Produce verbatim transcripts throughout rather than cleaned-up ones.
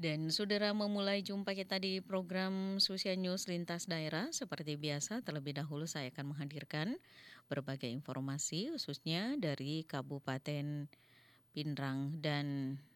Dan saudara memulai jumpa kita di program Susia News Lintas Daerah. Seperti biasa, terlebih dahulu saya akan menghadirkan berbagai informasi khususnya dari Kabupaten Pinrang. Dan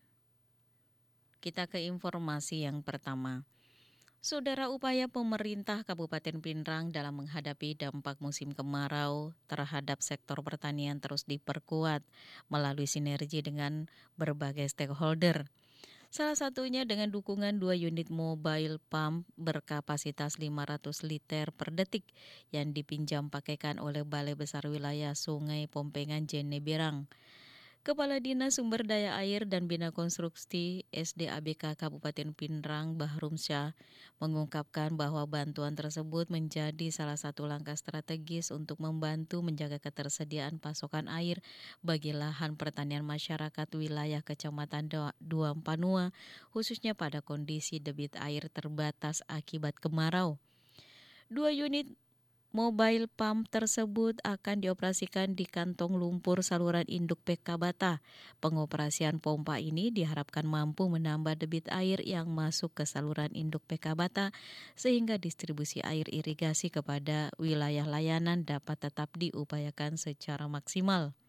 kita ke informasi yang pertama. Saudara, upaya pemerintah Kabupaten Pinrang dalam menghadapi dampak musim kemarau terhadap sektor pertanian terus diperkuat melalui sinergi dengan berbagai stakeholder. Salah satunya dengan dukungan dua unit mobile pump berkapasitas lima ratus liter per detik yang dipinjam pakaikan oleh Balai Besar Wilayah Sungai Pompengan Jeneberang. Kepala Dinas Sumber Daya Air dan Bina Konstruksi S D A B K Kabupaten Pinrang Bahrum Syah mengungkapkan bahwa bantuan tersebut menjadi salah satu langkah strategis untuk membantu menjaga ketersediaan pasokan air bagi lahan pertanian masyarakat wilayah Kecamatan Dua Panua, khususnya pada kondisi debit air terbatas akibat kemarau. Dua unit mobile pump tersebut akan dioperasikan di kantong lumpur saluran induk P K Bata. Pengoperasian pompa ini diharapkan mampu menambah debit air yang masuk ke saluran induk P K Bata sehingga distribusi air irigasi kepada wilayah layanan dapat tetap diupayakan secara maksimal.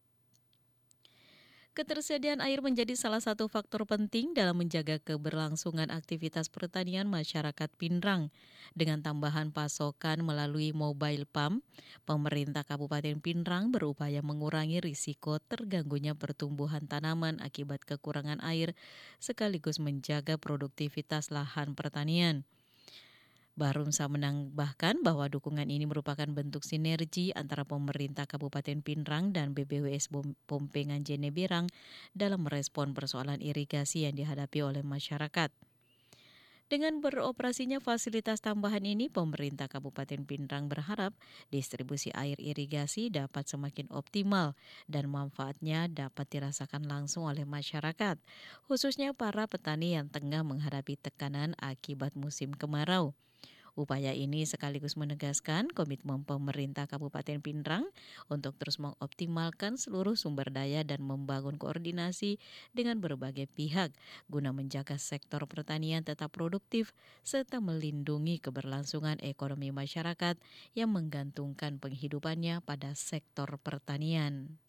Ketersediaan air menjadi salah satu faktor penting dalam menjaga keberlangsungan aktivitas pertanian masyarakat Pinrang. Dengan tambahan pasokan melalui mobile pump, pemerintah Kabupaten Pinrang berupaya mengurangi risiko terganggunya pertumbuhan tanaman akibat kekurangan air, sekaligus menjaga produktivitas lahan pertanian. Barumsa menambahkan bahwa dukungan ini merupakan bentuk sinergi antara pemerintah Kabupaten Pinrang dan B B W S Pompengan Jeneberang dalam merespon persoalan irigasi yang dihadapi oleh masyarakat. Dengan beroperasinya fasilitas tambahan ini, pemerintah Kabupaten Pinrang berharap distribusi air irigasi dapat semakin optimal dan manfaatnya dapat dirasakan langsung oleh masyarakat, khususnya para petani yang tengah menghadapi tekanan akibat musim kemarau. Upaya ini sekaligus menegaskan komitmen pemerintah Kabupaten Pinrang untuk terus mengoptimalkan seluruh sumber daya dan membangun koordinasi dengan berbagai pihak guna menjaga sektor pertanian tetap produktif serta melindungi keberlangsungan ekonomi masyarakat yang menggantungkan penghidupannya pada sektor pertanian.